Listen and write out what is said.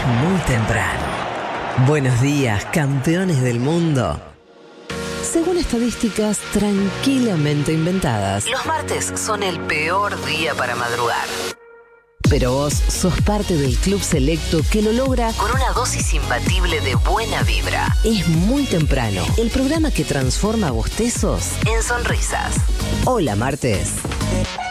muy temprano. Buenos días, campeones del mundo. Según estadísticas tranquilamente inventadas, los martes son el peor día para madrugar. Pero vos sos parte del club selecto que lo logra con una dosis imbatible de buena vibra. Es muy temprano, el programa que transforma bostezos en sonrisas. Hola, martes.